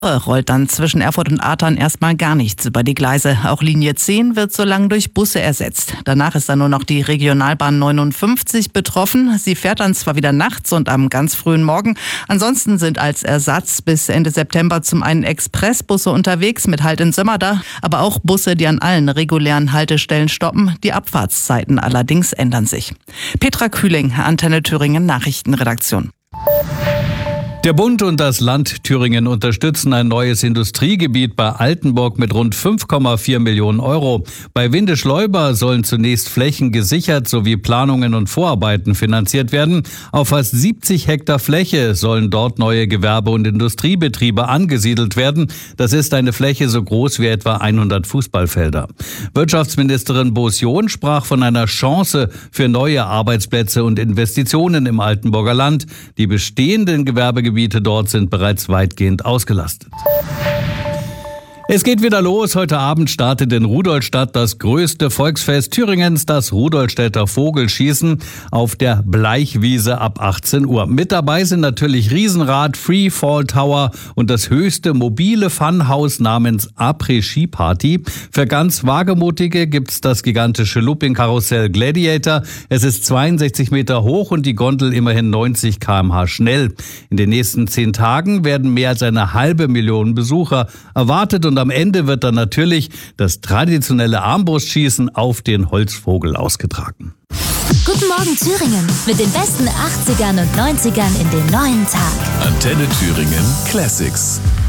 Rollt dann zwischen Erfurt und Ahrtal erstmal gar nichts über die Gleise. Auch Linie 10 wird so lang durch Busse ersetzt. Danach ist dann nur noch die Regionalbahn 59 betroffen. Sie fährt dann zwar wieder nachts und am ganz frühen Morgen. Ansonsten sind als Ersatz bis Ende September zum einen Expressbusse unterwegs mit Halt in Sömmerda, aber auch Busse, die an allen regulären Haltestellen stoppen. Die Abfahrtszeiten allerdings ändern sich. Petra Kühling, Antenne Thüringen Nachrichtenredaktion. Der Bund und das Land Thüringen unterstützen ein neues Industriegebiet bei Altenburg mit rund 5,4 Millionen Euro. Bei Windischleuber sollen zunächst Flächen gesichert sowie Planungen und Vorarbeiten finanziert werden. Auf fast 70 Hektar Fläche sollen dort neue Gewerbe- und Industriebetriebe angesiedelt werden. Das ist eine Fläche so groß wie etwa 100 Fußballfelder. Wirtschaftsministerin Boos-John sprach von einer Chance für neue Arbeitsplätze und Investitionen im Altenburger Land. Die bestehenden Gewerbegebiete dort sind bereits weitgehend ausgelastet. Es geht wieder los. Heute Abend startet in Rudolstadt das größte Volksfest Thüringens, das Rudolstädter Vogelschießen auf der Bleichwiese ab 18 Uhr. Mit dabei sind natürlich Riesenrad, Freefall Tower und das höchste mobile Funhaus namens Après-Ski Party. Für ganz Wagemutige gibt's das gigantische Looping-Karussell Gladiator. Es ist 62 Meter hoch und die Gondel immerhin 90 km/h schnell. In den nächsten 10 Tagen werden mehr als 500.000 Besucher erwartet und am Ende wird dann natürlich das traditionelle Armbrustschießen auf den Holzvogel ausgetragen. Guten Morgen Thüringen mit den besten 80ern und 90ern in den neuen Tag. Antenne Thüringen Classics.